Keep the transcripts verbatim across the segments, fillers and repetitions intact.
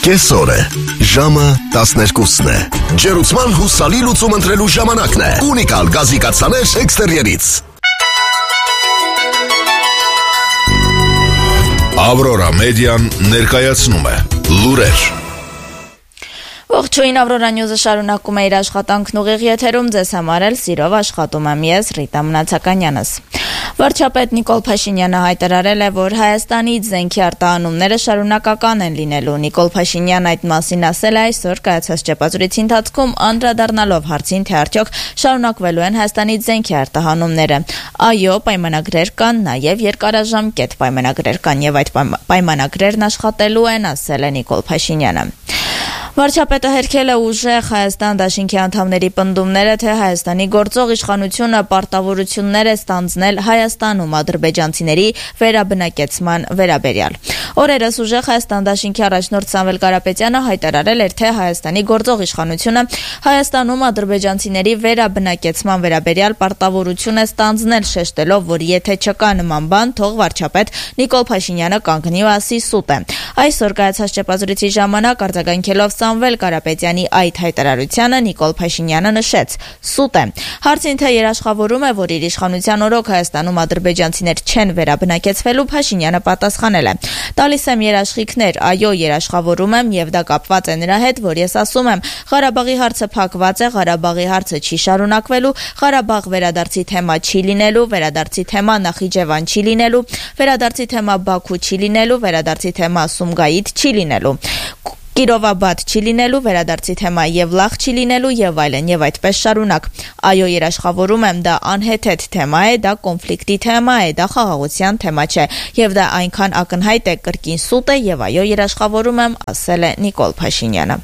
Կեսօր է, ժամը տասներկուսն է, ջերուցման հուսալի լուծում ընտրելու ժամանակն է, ունիկալ գազի կաթսաներ էքստերիերից։ Ավրորա մեդիան ներկայացնում է լուրեր։ Ողջույն, Ավրորա Նյուզը շարունակում է իր աշխատանքն ուղիղ եթերում, ձեզ համար էլ սիրով աշխատում եմ ես, Ռիտա Մնացականյանս։ Վարչապետ Նիկոլ Փաշինյանը հայտարարել է, որ Հայաստանից զենքի արտահանումները շարունակական են լինելու։ Նիկոլ Փաշինյանն այդ մասին ասել է այսօր կայացած ճեպազրույցի ընթացքում, անդրադառնալով հարցին, թե արդյոք շարունակվելու են Հայաստանից զենքի արտահանումները։ Այո, պայմանագրեր կան, նաև երկարաժամկետ պայմանագրեր կան, եւ այդ պայմանագրերն աշխատելու են, ասել է Նիկոլ Փաշինյանը։ Վարչապետը հերքել է ուժեղ Հայաստան դաշինքի անդամների պնդումները, թե Հայաստանի գործող իշխանությունը պարտավորություններ է ստանձնել Հայաստանում ադրբեջանցիների վերաբնակեցման վերաբերյալ։ Օրերս ուժեղ Հայաստան դաշինքի առաջնորդ Սամվել Կարապետյանը հայտարարել էր, թե Հայաստանի գործող իշխանությունը Հայաստանում ադրբեջանցիների վերաբնակեցման վերաբերյալ պարտավորություն է ստանձնել, շեշտելով, որ եթե չկա նման բան, թող վարչապետ Նիկոլ Փաշինյանը կանգնի ու ասի սուտ է։ Այսօր կայացած ճեպազրույցի ժամանակ արձագանքելով Սամվել Կարապետյանի այդ հայտարարությանը Նիկոլ Փաշինյանը նշեց. «Սուտ է»։ Հարցին թե երաշխավորում է, որ իր իշխանության օրոք Հայաստանում ադրբեջանցիներ չեն վերաբնակեցվելու, Փաշինյանը պատասխանել է. «Տալիս եմ երաշխիքներ, այո, երաշխավորում եմ եւ դա կապված է նրա հետ, որ ես ասում եմ, Ղարաբաղի հարցը փակված է, Ղարաբաղի հարցը չի շարունակվելու, Ղարաբաղ վերադարձի թեմա չի լինելու, վերադարձի թեմա Նախիջևան չի լինելու, վերադարձի թեմա Բաքու չի լինելու, վերադարձի թեմա Սումգայիթ չի լինելու։ Կիրովաբադ չի լինելու, վերադարձի թեմա Եվլախ չի լինելու եւ այլն եւ այդպես շարունակ։ Այո, երաշխավորում եմ, դա անհեթեթ թեմա է, դա կոնֆլիկտի թեմա է, դա խաղաղության թեմա չէ եւ դա այնքան ակնհայտ է, կրկին սուտ է եւ այո, երաշխավորում եմ, ասել է Նիկոլ Փաշինյանը։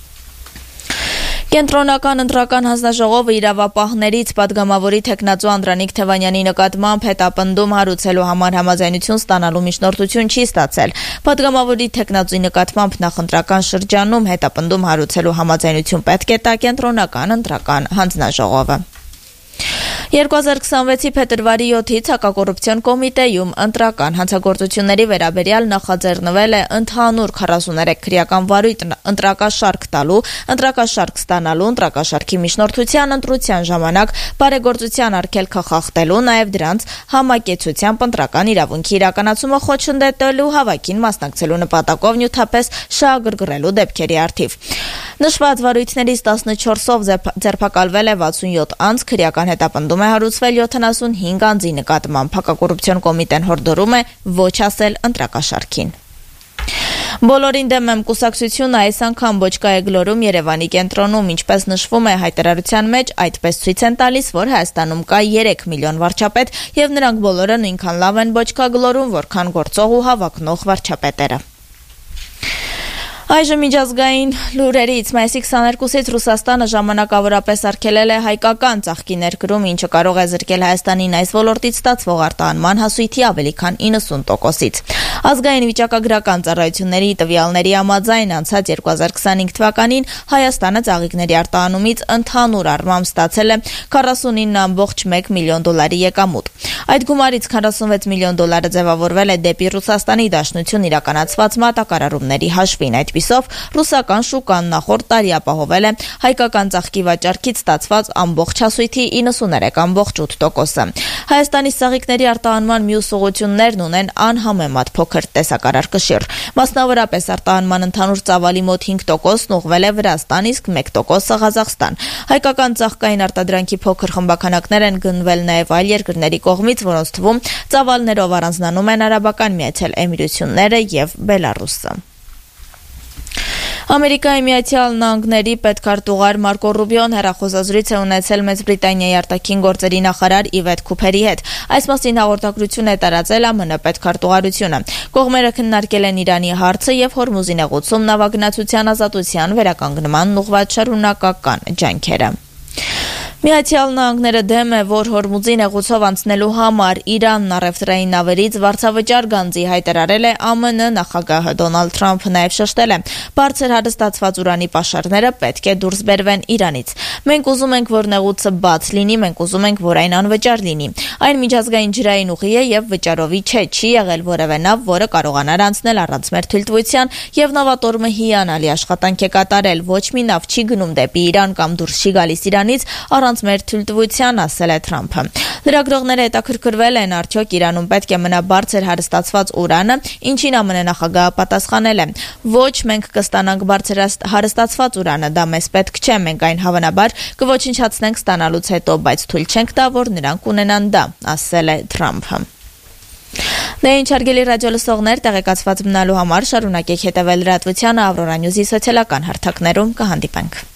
Կենտրոնական ընտրական հանձնաժողովը իրավապահներից պատգամավորի թեկնածու Անդրանիկ Թևանյանի նկատմամբ հետապնդում հարուցելու համար համաձայնություն ստանալու միջնորդություն չի ստացել։ Պատգամավորի թեկնածուի նկատմամբ նախընտրական շրջանում հետապնդում հարուցելու համաձայնություն պետք է տա Կենտրոնական ընտրական հանձնաժողովը։ երկու հազար քսանվեցի փետրվարի յոթից Հակակոռուպցիոն կոմիտեում ընտրական հանցագործությունների վերաբերյալ նախաձեռնվել է ընդհանուր քառասուներեք քրեական վարույթ ընտրակաշարք տալու, ընտրակաշարք ստանալու, ընտրակաշարքի միջնորդության ընտրության ժամանակ բարեգործության արգելքը խախտելու, նաև դրանց համակեցությամբ ընտրական իրավունքի իրականացումը խոչընդոտելու, հավաքին մասնակցելու նպատակով նյութապես շահագրգռելու դեպքերի առթիվ։ Նշված վարույթներից տասնչորսով ձերբակալվել է վաթսունյոթ անձ, քրեական հետապնդում է հարուցվել յոթանասունհինգ անձի նկատմամբ։ Հակակոռուպցիոն կոմիտեն հորդորում է ոչ ասել ընտրակաշարքին։ Բոլորին դեմ եմ կուսակցությունը այս անգամ ոչկա է գլորում Երևանի կենտրոնում, ինչպես նշվում է հայտարարության մեջ, այդպես ցույց են տալիս, որ Հայաստանում կա երեք միլիոն վարչապետ եւ նրանք բոլորը նույնքան լավ են ոչկա գլորում, որքան գործող ու հավակնող վարչապետերը։ Այժմ միջազգային լուրերից մայիսի քսաներկուսից Ռուսաստանը ժամանակավորապես արգելել է հայկական ծաղկի ներկրում, ինչը կարող է զրկել Հայաստանին այս ոլորտից ստացվող արտահանման հասույթի ավելի քան իննսուն տոկոսից։ Ազգային վիճակագրական ծառայությունների տվյալների համաձայն անցած երկու հազար քսանհինգ թվականին Հայաստանը ծաղիկների արտահանումից ընդհանուր առմամբ ստացել է քառասունինը ամբողջ մեկ միլիոն դոլարի եկամուտ։ Այդ գումարից քառասունվեց միլիոն դոլարը ձևավորվել է դեպի Ռուսաստանի Դաշնություն իրականացված մատակարարումների հաշվին։ Այդպիսով ռուսական շուկան նախորդ տարի ապահովել է հայկական ծաղկի վաճառքից ստացված ամբողջ հասույթի իննսուներեք ամբողջ ութ տոկոսը։ Հայաստանի ծաղիկների արտահանման մյուս ուղղություններն ունեն անհամեմատ փոքր տեսակարար կշիռ։ Մասնավորապես արտահանման ընդհանուր ծավալի մոտ հինգ տոկոսն ուղղվել է Վրաստան, իսկ մեկ տոկոսը Ղազախստան։ Հայկական ծաղկային արտադրանքի փոքր խմբականակներ են գնվել նաև այլ երկրների կողմից, որոնց թվում ծավալներով առանձնանում են Արաբական Միացյալ Էմիրությունները եւ Բելարուսը։ Ամերիկայի Միացյալ Նահանգների պետքարտուղար Մարկո Ռուբիոն հեռախոսազրույց է ունեցել Մեծ Բրիտանիայի արտաքին գործերի նախարար Իվետ Քուփերի հետ։ Այս մասին հաղորդագրություն է տարածել ԱՄՆ պետքարտուղարությունը։ Կողմերը քննարկել են Իրանի հարցը եւ Հորմուզի նեղուցում նավագնացության ազատության վերականգնման ուղղված շարունակական ջանքերը։ Միացյալ Նահանգները դեմ է, որ Հորմուզի նեղուցով անցնելու համար Իրանն առևտրային նավերից վարձավճար գանձի հայտարարել է Ամն նախագահը Դոնալդ Թրամփը նաև շեշտել է. բարձր հարստացված ուրանի պաշարները պետք է դուրս բերվեն Իրանից։ Մենք ուզում ենք, որ նեղուցը բաց լինի, մենք ուզում ենք, որ այն անվճար լինի։ Այն միջազգային ջրային ուղի է եւ վճարովի չէ, չի եղել որևէ նավ, որը կարողանար անցնել առանց մեր թույլտվության, եւ նավատորմը հիանալի աշխատանք է կատարել։ Ոչ մի նավ չի գնում դեպի Իրան կամ դուրս չի գալիս Իրանից առանց մեր թույլտվության, ասել է Թրամփը։ Լրագրողները հետաքրքրվել են, արդյոք Իրանում պետք է մնա բարձր հարստացված ուրանը, ինչին ԱՄՆ նախագահը պատասխանել է. ոչ, մենք կստանանք բարձր հարստացված ուրանը, դա մեզ պետք չէ, մենք այն հավանաբար կոչնչացնենք ստանալուց հետո, բայց թույլ չենք տա, որ նրանք ունենան դա, ասել է Թրամփը։ Դե ինչ հարգելի ռադիո լսողներ, տեղեկացված մնալու համար շարունակեք հետևել լրատվությանը, Ավրորա Նյուզի սոցիալական հարթակներում կհանդիպենք։